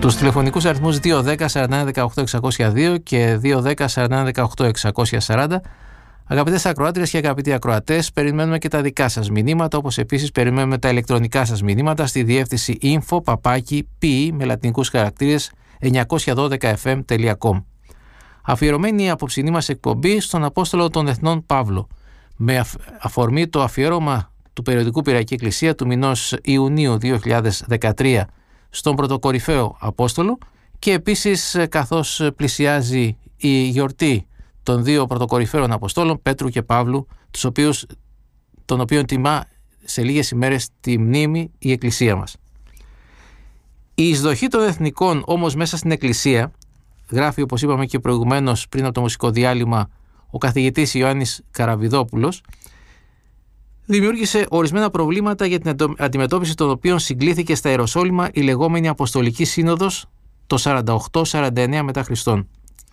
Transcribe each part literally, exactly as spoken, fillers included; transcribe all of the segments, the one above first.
Τους τηλεφωνικούς αριθμούς δύο ένα μηδέν σαράντα ένα δεκαοκτώ εξακόσια δύο και δύο ένα μηδέν σαράντα ένα δεκαοκτώ εξακόσια σαράντα. Αγαπητές ακροάτριες και αγαπητοί ακροατές, περιμένουμε και τα δικά σας μηνύματα, όπως επίσης περιμένουμε τα ηλεκτρονικά σας μηνύματα στη διεύθυνση info παπάκι pe με λατινικούς χαρακτήρες εννιακόσια δώδεκα εφ εμ τελεία κομ. Αφιερωμένη η απόψινή μας εκπομπή στον Απόστολο των Εθνών Παύλο, με αφορμή το αφιέρωμα του περιοδικού Πυριακή Εκκλησία του μηνός Ιουνίου δύο χιλιάδες δεκατρία στον πρωτοκορυφαίο Απόστολο, και επίσης καθώς πλησιάζει η γιορτή των δύο πρωτοκορυφαίων Αποστόλων, Πέτρου και Παύλου, τους οποίους, των οποίων τιμά σε λίγες ημέρες τη μνήμη η Εκκλησία μας. Η εισδοχή των εθνικών όμως μέσα στην Εκκλησία, γράφει όπως είπαμε και προηγουμένως πριν από το μουσικό διάλειμμα ο καθηγητής Ιωάννης Καραβιδόπουλος, δημιούργησε ορισμένα προβλήματα για την αντιμετώπιση των οποίων συγκλήθηκε στα Ιεροσόλυμα η λεγόμενη Αποστολική Σύνοδος το σαράντα οκτώ σαράντα εννέα μετά Χριστόν.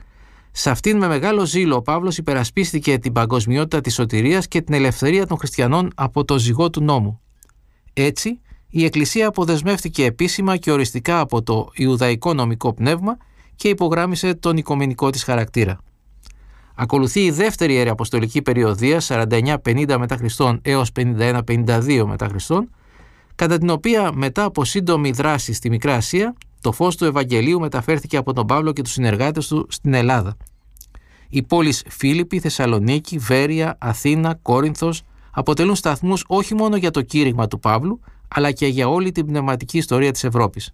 Σε αυτήν με μεγάλο ζήλο ο Παύλος υπερασπίστηκε την παγκοσμιότητα της σωτηρίας και την ελευθερία των χριστιανών από το ζυγό του νόμου. Έτσι, η Εκκλησία αποδεσμεύτηκε επίσημα και οριστικά από το Ιουδαϊκό νομικό πνεύμα και υπογράμμισε τον οικουμενικό της χαρακτήρα. Ακολουθεί η δεύτερη ιεραποστολική περιοδία σαράντα εννέα πενήντα μετά Χριστόν έως πενήντα ένα πενήντα δύο μετά Χριστόν, κατά την οποία μετά από σύντομη δράση στη Μικρά Ασία, το φως του Ευαγγελίου μεταφέρθηκε από τον Παύλο και τους συνεργάτες του στην Ελλάδα. Οι πόλεις Φίλιππη, Θεσσαλονίκη, Βέρεια, Αθήνα, Κόρινθος αποτελούν σταθμούς όχι μόνο για το κήρυγμα του Παύλου, αλλά και για όλη την πνευματική ιστορία της Ευρώπης.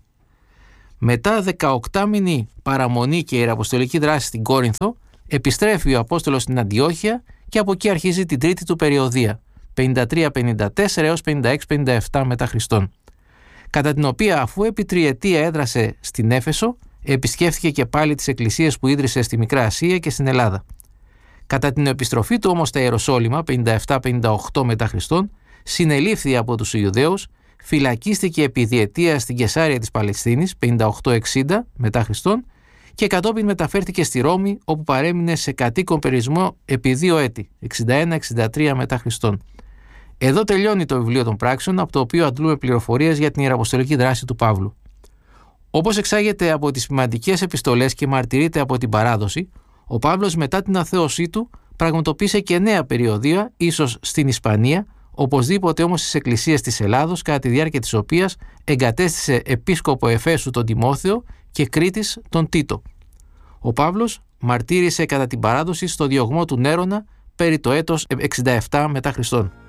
Μετά δεκαοκτάμηνη παραμονή και ιεραποστολική δράση στην Κόρινθο, επιστρέφει ο Απόστολος στην Αντιόχεια και από εκεί αρχίζει την τρίτη του περιοδία, πενήντα τρία πενήντα τέσσερα έως πενήντα έξι πενήντα επτά μετά Χριστόν, κατά την οποία, αφού επί τριετία έδρασε στην Έφεσο, επισκέφθηκε και πάλι τις εκκλησίες που ίδρυσε στη Μικρά Ασία και στην Ελλάδα. Κατά την επιστροφή του όμως στα Ιεροσόλυμα, πενήντα επτά πενήντα οκτώ μετά Χριστόν, συνελήφθη από τους Ιουδαίους, φυλακίστηκε επί διετία στην Κεσάρια της Παλαιστίνης, πενήντα οκτώ εξήντα μετά Χριστόν, και κατόπιν μεταφέρθηκε στη Ρώμη, όπου παρέμεινε σε κατοίκον περιορισμό επί δύο έτη, εξήντα ένα εξήντα τρία μετά Χριστόν. Εδώ τελειώνει το βιβλίο των πράξεων, από το οποίο αντλούμε πληροφορίες για την ιεραποστολική δράση του Παύλου. Όπως εξάγεται από τις ποιμαντικές επιστολές και μαρτυρείται από την παράδοση, ο Παύλος μετά την αθέωσή του πραγματοποίησε και νέα περιοδία, ίσως στην Ισπανία, οπωσδήποτε όμως στις εκκλησίες της Ελλάδος, κατά τη διάρκεια της οποίας εγκατέστησε επίσκοπο Εφέσου τον Τιμόθεο και Κρήτης τον Τίτο. Ο Παύλος μαρτύρησε κατά την παράδοση στο διωγμό του Νέρονα περί το έτος εξήντα επτά μετά Χριστόν.